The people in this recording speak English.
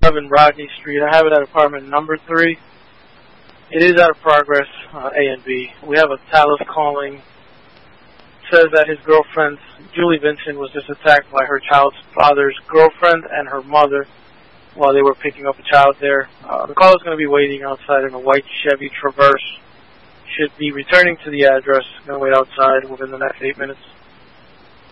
11 Rodney Street. I have it at apartment number 3. It is out of progress, A and B. We have a Talos calling. Says that his girlfriend, Julie Vincent, was just attacked by her child's father's girlfriend and her mother while they were picking up a child there. The caller is going to be waiting outside in a white Chevy Traverse. Should be returning to the address. Going to wait outside within the next 8 minutes.